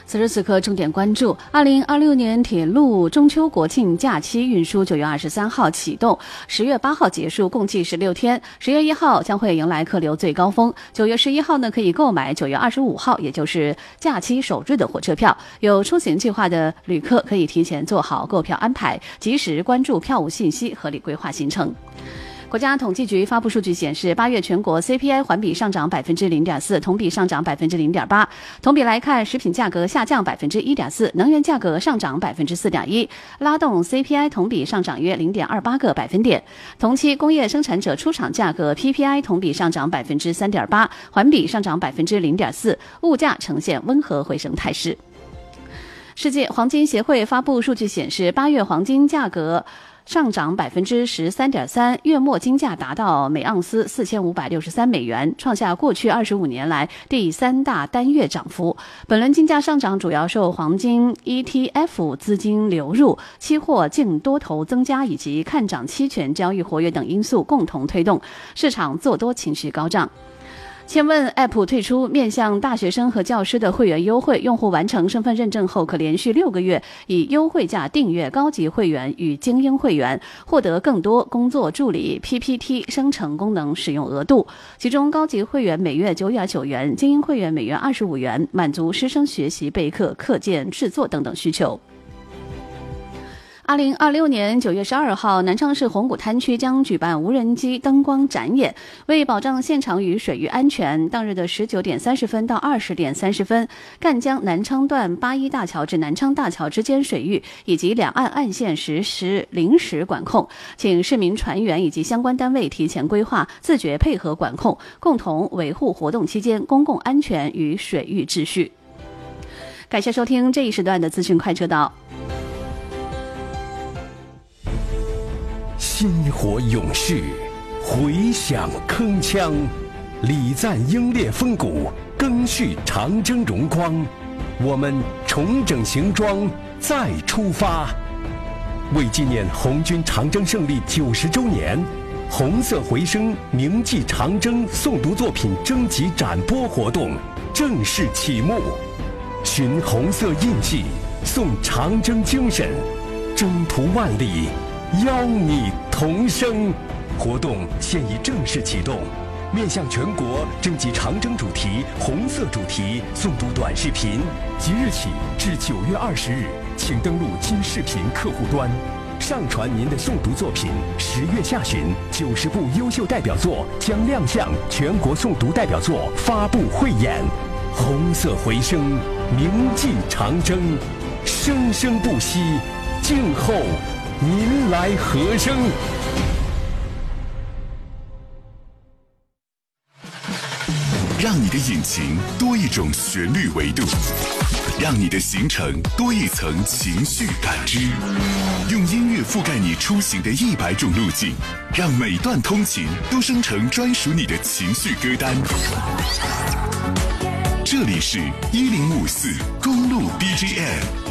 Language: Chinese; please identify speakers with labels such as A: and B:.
A: 此时此刻，重点关注2026年铁路中秋国庆假期运输9月23号启动，10月8号结束，共计16天。10月1号将会迎来客流最高峰。9月11号呢，可以购买9月25号，也就是假期首日的火车票。有出行计划的旅客可以提前做好购票安排，及时关注票务信息，合理规划行程。国家统计局发布数据显示，8月全国 CPI 环比上涨0.4%，同比上涨0.8%。同比来看，食品价格下降1.4%，能源价格上涨4.1%，拉动 CPI 同比上涨约0.28个百分点。同期工业生产者出厂价格 PPI 同比上涨3.8%，环比上涨0.4%，物价呈现温和回升态势。世界黄金协会发布数据显示，8月黄金价格上涨13.3%，月末金价达到每盎司4563美元，创下过去25年来第3大单月涨幅。本轮金价上涨主要受黄金 ETF 资金流入、期货净多头增加以及看涨期权交易活跃等因素共同推动，市场做多情绪高涨。千问 App 退出面向大学生和教师的会员优惠，用户完成身份认证后可连续6个月以优惠价订阅高级会员与精英会员，获得更多工作助理、PPT 生成功能使用额度。其中高级会员每月9.9元，精英会员每月25元，满足师生学习备课、课件制作等等需求。2026年9月12号，南昌市红谷滩区将举办无人机灯光展演。为保障现场与水域安全，当日的19点30分到20点30分，赣江南昌段81大桥至南昌大桥之间水域以及两岸岸线实施临时管控，请市民船员以及相关单位提前规划，自觉配合管控，共同维护活动期间公共安全与水域秩序。感谢收听这一时段的资讯快车道。
B: 薪火勇士，回响铿锵；礼赞英烈风骨，赓续长征荣光。我们重整行装，再出发。为纪念红军长征胜利90周年，红色回声铭记长征诵读作品征集展播活动正式启幕。寻红色印记，颂长征精神，征途万里，邀你同声。活动现已正式启动，面向全国征集长征主题、红色主题诵读短视频，即日起至9月20日，请登录今视频客户端，上传您的诵读作品。10月下旬，90部优秀代表作将亮相全国诵读代表作发布汇演。红色回声，铭记长征，生生不息，静候您来和声。
C: 让你的引擎多一种旋律维度，让你的行程多一层情绪感知，用音乐覆盖你出行的100种路径，让每段通勤都生成专属你的情绪歌单。这里是1054公路 BGM。